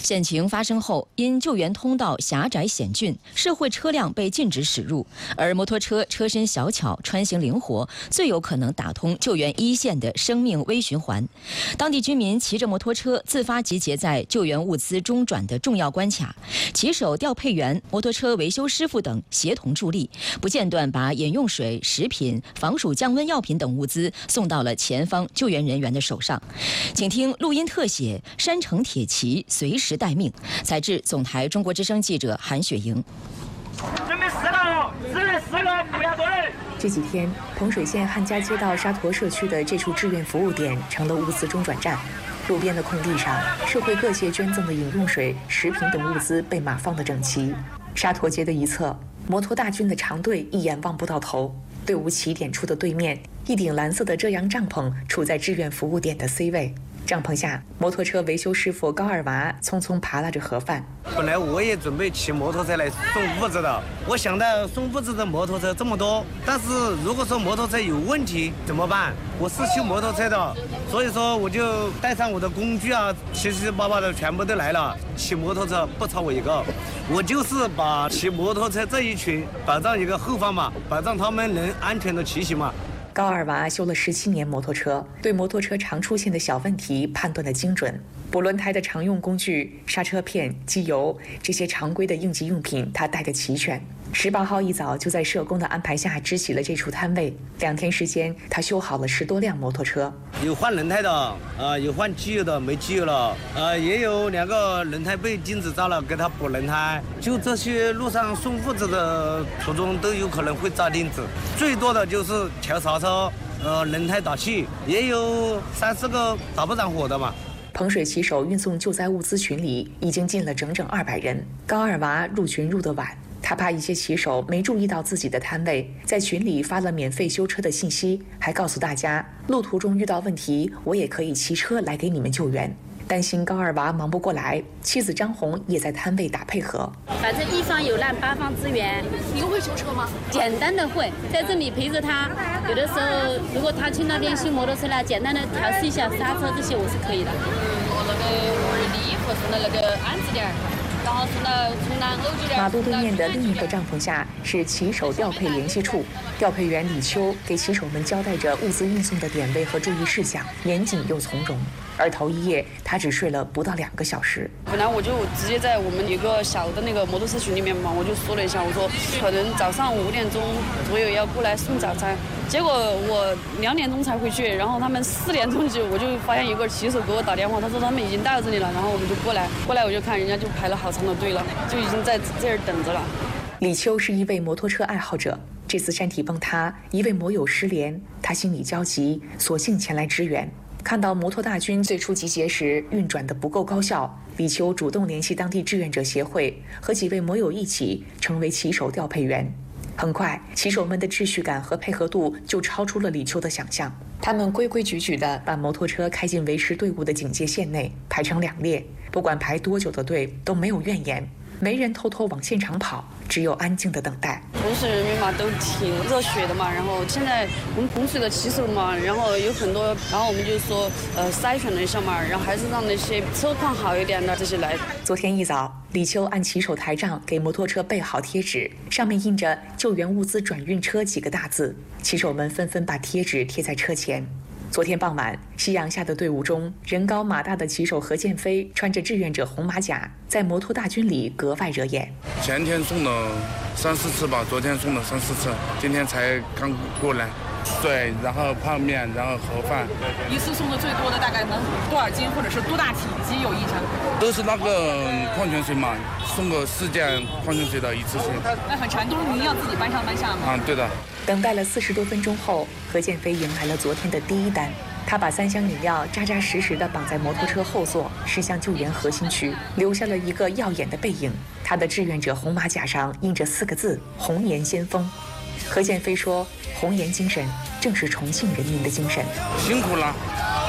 险情发生后，因救援通道狭窄险峻，社会车辆被禁止驶入，而摩托车车身小巧，穿行灵活，最有可能打通救援一线的生命微循环。当地居民骑着摩托车自发集结在救援物资中转的重要关卡，骑手、调配员、摩托车维修师傅等协同助力，不间断把饮用水、食品、防暑降温药品等物资送到了前方救援人员的手上。请听录音特写：山城铁骑随时待命。采自总台中国之声记者韩雪莹。 准备4个，不要多人。 这几天，彭水县汉家街道沙陀社区的这处志愿服务点成了物资中转站。路边的空地上，社会各界捐赠的饮用水、食品等物资被码放得整齐。沙陀街的一侧，摩托大军的长队一眼望不到头。队伍起点处的对面，一顶蓝色的遮阳帐篷处在志愿服务点的 C 位。帐篷下，摩托车维修师傅高二娃匆匆扒拉着盒饭。 本来我也准备骑摩托车来送物资的，我想到送物资的摩托车这么多，但是如果说摩托车有问题怎么办？我是修摩托车的，所以说我就带上我的工具啊，七七八八的全部都来了。骑摩托车不超我一个，我就是把骑摩托车这一群保障一个后方嘛，保障他们能安全的骑行嘛。 高二娃修了17年摩托车，对摩托车常出现的小问题判断得精准。补轮胎的常用工具、刹车片、机油，这些常规的应急用品他带得齐全。18号一早就在社工的安排下支起了这处摊位。2天时间，他修好了10多辆摩托车。 有换轮胎的，有换机油的，没机油了，也有2个轮胎被钉子扎了，给他补轮胎。就这些路上送物资的途中都有可能会扎钉子，最多的就是调刹车，轮胎打气，也有3、4个打不着火的嘛。 彭水骑手运送救灾物资群里已经进了整整200人。高二娃入群入得晚，他怕一些骑手没注意到自己的摊位，在群里发了免费修车的信息，还告诉大家路途中遇到问题，我也可以骑车来给你们救援。担心高二娃忙不过来，妻子张红也在摊位打配合。 反正一方有难八方支援。 你会修车吗？ 简单的会，在这里陪着他。有的时候如果他去那边修摩托车了，简单的调试一下刹车这些我是可以的。 我那个衣服送到那个安置点，然后送到从南欧这边。 马路对面的另一个帐篷下是骑手调配联系处，调配员李秋给骑手们交代着物资运送的点位和注意事项，严谨又从容。而头一夜他只睡了不到2个小时。 本来我就直接在我们一个小的那个摩托车群里面嘛，我就说了一下，我说可能早上5点钟左右要过来送早餐。结果我2点钟才回去，然后他们4点钟我就发现一个骑手给我打电话，他说他们已经到这里了，然后我们就过来我就看人家就排了好长的队了，就已经在这儿等着了。 李秋是一位摩托车爱好者，这次山体崩塌，一位摩友失联，他心里焦急，索性前来支援。看到摩托大军最初集结时运转得不够高效，李秋主动联系当地志愿者协会，和几位摩友一起成为骑手调配员。很快，骑手们的秩序感和配合度就超出了李秋的想象。他们规规矩矩地把摩托车开进维持队伍的警戒线内，排成2列，不管排多久的队都没有怨言，没人偷偷往现场跑，只有安静的等待。 彭水人民嘛都挺热血的嘛，然后现在我们彭水的骑手嘛，然后有很多，然后我们就说筛选了一下嘛，然后还是让那些车况好一点的这些来。 昨天一早，李秋按骑手台账给摩托车备好贴纸，上面印着救援物资转运车几个大字，骑手们纷纷把贴纸贴在车前。昨天傍晚，夕阳下的队伍中，人高马大的骑手何建飞穿着志愿者红马甲，在摩托大军里格外惹眼。 前天送了3、4次吧，昨天送了3、4次，今天才刚过来。水，然后泡面，然后盒饭。 一次送的最多的大概能多少斤，或者是多大体积有印象？ 都是那个矿泉水嘛，送个4件矿泉水的一次性。 那很长，都是您要自己搬上搬下吗？ 对的。 等待了40多分钟后，何建飞迎来了昨天的第一单。他把3箱饮料扎扎实实地绑在摩托车后座，驶向救援核心区，留下了一个耀眼的背影。他的志愿者红马甲上印着4个字：红颜先锋。何建飞说，红颜精神正是重庆人民的精神。 辛苦了，